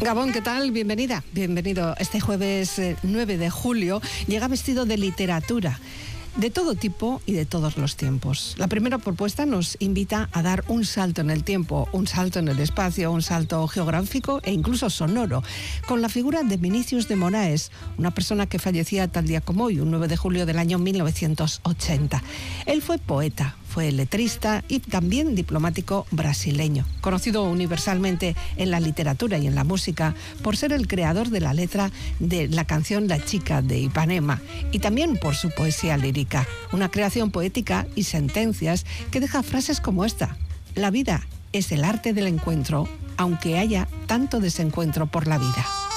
Gabón, ¿qué tal? Bienvenida, bienvenido. Este jueves 9 de julio llega vestido de literatura, de todo tipo y de todos los tiempos. La primera propuesta nos invita a dar un salto en el tiempo, un salto en el espacio, un salto geográfico e incluso sonoro, con la figura de Vinícius de Moraes, una persona que fallecía tal día como hoy, un 9 de julio del año 1980. Él fue poeta, fue letrista y también diplomático brasileño, conocido universalmente en la literatura y en la música por ser el creador de la letra de la canción La chica de Ipanema y también por su poesía lírica, una creación poética y sentencias que deja frases como esta: la vida es el arte del encuentro, aunque haya tanto desencuentro por la vida.